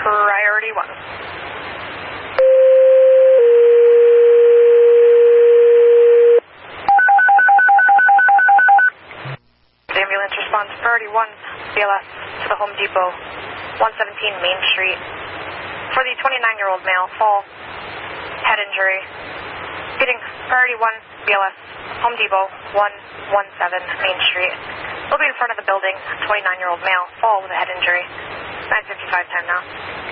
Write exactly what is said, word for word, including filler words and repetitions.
Priority one. The ambulance responds priority one, B L S to the Home Depot, one seventeen Main Street. For the twenty-nine-year-old male, fall, head injury. Getting priority one, B L S, Home Depot, one seventeen Main Street. Will be in front of the building, twenty-nine-year-old male, fall with a head injury. nine fifty-five time now.